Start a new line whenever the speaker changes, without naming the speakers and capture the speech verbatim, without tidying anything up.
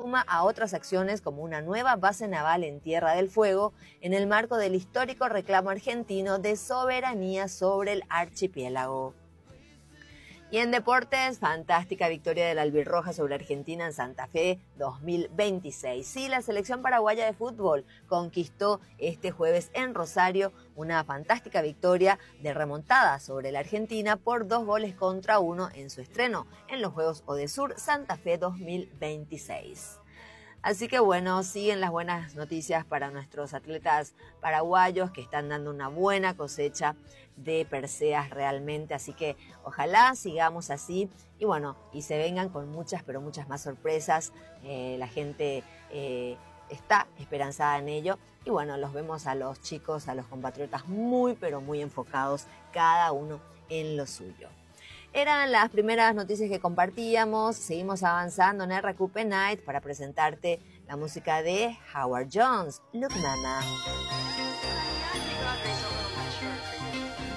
suma a otras acciones como una nueva base naval en Tierra del Fuego en el marco del histórico reclamo argentino de soberanía sobre el archipiélago. Y en deportes, fantástica victoria de la albirroja sobre Argentina en Santa Fe dos mil veintiséis. Sí, la selección paraguaya de fútbol conquistó este jueves en Rosario una fantástica victoria de remontada sobre la Argentina por dos goles contra uno en su estreno en los Juegos Odesur Santa Fe dos mil veintiséis. Así que bueno, siguen las buenas noticias para nuestros atletas paraguayos que están dando una buena cosecha de preseas realmente, así que ojalá sigamos así y bueno, y se vengan con muchas, pero muchas más sorpresas. Eh, la gente eh, está esperanzada en ello y bueno, los vemos a los chicos, a los compatriotas muy, pero muy enfocados, cada uno en lo suyo. Eran las primeras noticias que compartíamos. Seguimos avanzando en R Q P Night para presentarte la música de Howard Jones, Look Mama.